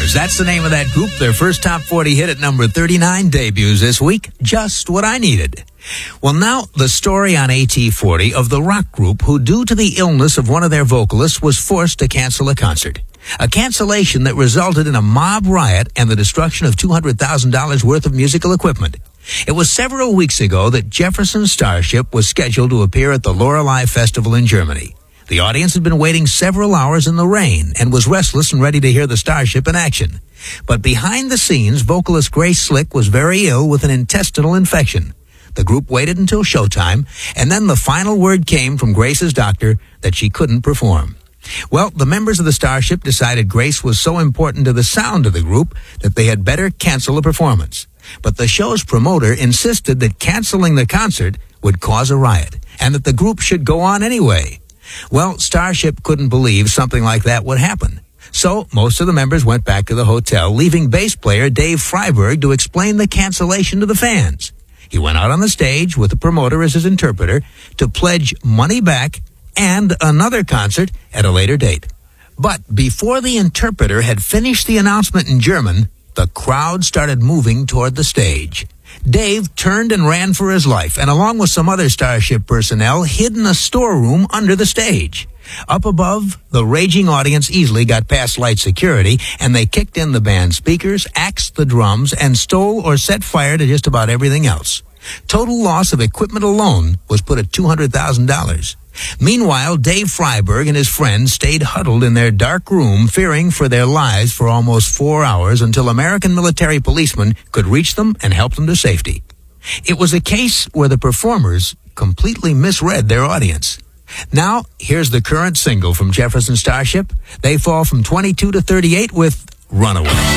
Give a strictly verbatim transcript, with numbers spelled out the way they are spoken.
Performers. That's the name of that group. Their first top forty hit at number thirty-nine debuts this week. Just What I Needed. Well, now the story on A T forty of the rock group who, due to the illness of one of their vocalists, was forced to cancel a concert. A cancellation that resulted in a mob riot and the destruction of two hundred thousand dollars worth of musical equipment. It was several weeks ago that Jefferson Starship was scheduled to appear at the Lorelei Festival in Germany. The audience had been waiting several hours in the rain and was restless and ready to hear the Starship in action. But behind the scenes, vocalist Grace Slick was very ill with an intestinal infection. The group waited until showtime, and then the final word came from Grace's doctor that she couldn't perform. Well, the members of the Starship decided Grace was so important to the sound of the group that they had better cancel the performance. But the show's promoter insisted that canceling the concert would cause a riot, and that the group should go on anyway. Well, Starship couldn't believe something like that would happen. So most of the members went back to the hotel, leaving bass player Dave Freiberg to explain the cancellation to the fans. He went out on the stage with the promoter as his interpreter to pledge money back and another concert at a later date. But before the interpreter had finished the announcement in German, the crowd started moving toward the stage. Dave turned and ran for his life, and along with some other Starship personnel, hid in a storeroom under the stage. Up above, the raging audience easily got past light security, and they kicked in the band's speakers, axed the drums, and stole or set fire to just about everything else. Total loss of equipment alone was put at two hundred thousand dollars. Meanwhile, Dave Freiberg and his friends stayed huddled in their dark room, fearing for their lives for almost four hours until American military policemen could reach them and help them to safety. It was a case where the performers completely misread their audience. Now, here's the current single from Jefferson Starship. They fall from twenty-two to thirty-eight with Runaway.